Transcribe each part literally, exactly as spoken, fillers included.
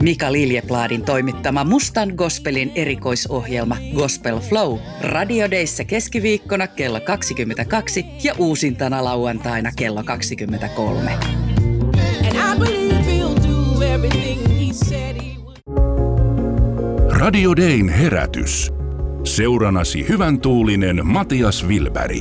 Mika Liljepladin toimittama Mustan gospelin erikoisohjelma Gospel Flow Radio Dayssä keskiviikkona kello kaksikymmentäkaksi ja uusintana lauantaina kello kaksikymmentäkolme. Radio Dayn herätys. Seuranasi hyvän tuulinen Matias Wilberg.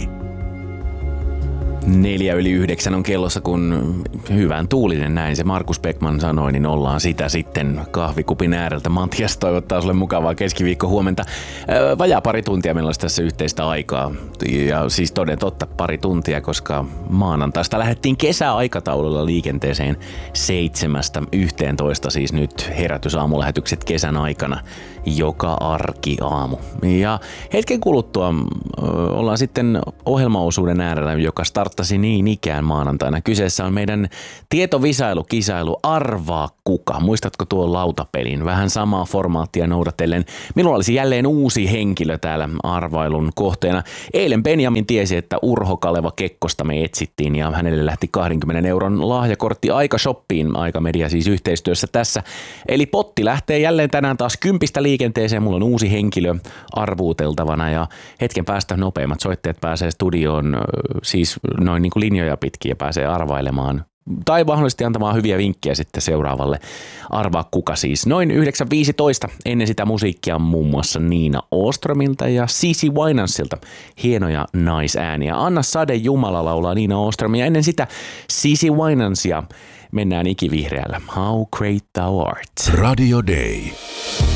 Neljä yli yhdeksän on kellossa, kun hyvän tuulinen, näin se Markus Beckman sanoi, niin ollaan sitä sitten kahvikupin ääreltä. Matias toivottaa sulle mukavaa keskiviikko huomenta. Vajaa pari tuntia meillä olisi tässä yhteistä aikaa. Ja siis toden totta pari tuntia, koska maanantaista lähdettiin kesäaikataululla liikenteeseen seitsemästä yhteentoista, siis nyt herätysaamulähetykset kesän aikana joka arkiaamu. Ja hetken kuluttua ollaan sitten ohjelmaosuuden äärellä, joka starttasi niin ikään maanantaina. Kyseessä on meidän tietovisailu, kisailu Arvaa kuka. Muistatko tuon lautapelin? Vähän samaa formaattia noudatellen. Minulla olisi jälleen uusi henkilö täällä arvailun kohteena. Eilen Benjamin tiesi, että Urho Kaleva Kekkosta me etsittiin ja hänelle lähti kaksikymmentä euron lahjakortti Aika-shoppiin. Aika-media siis yhteistyössä tässä. Eli potti lähtee jälleen tänään taas kympistä liikenteeseen. Mulla on uusi henkilö arvuuteltavana ja hetken päästä nopeimmat soittajat pääsee studioon siis noin niin kuin linjoja pitkin ja pääsee arvailemaan tai mahdollisesti antamaan hyviä vinkkejä sitten seuraavalle Arvaa kuka siis. Noin yhdeksän viisitoista ennen sitä musiikkia muun muassa Niina Åströmiltä ja Cici Winansilta. Hienoja naisääniä. Anna Sade Jumala laulaa Niina Åström ja ennen sitä Cici Winansia mennään ikivihreällä. How great thou art. Radio Day.